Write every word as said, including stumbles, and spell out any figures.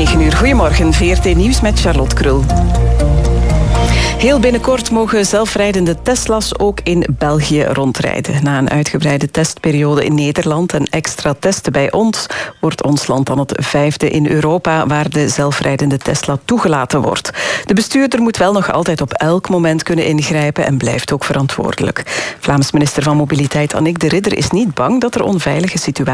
negen uur. Goedemorgen, V R T Nieuws met Charlotte Krul. Heel binnenkort mogen zelfrijdende Tesla's ook in België rondrijden. Na een uitgebreide testperiode in Nederland en extra testen bij ons, wordt ons land dan het vijfde in Europa waar de zelfrijdende Tesla toegelaten wordt. De bestuurder moet wel nog altijd op elk moment kunnen ingrijpen en blijft ook verantwoordelijk. Vlaams minister van Mobiliteit Annick de Ridder is niet bang dat er onveilige situaties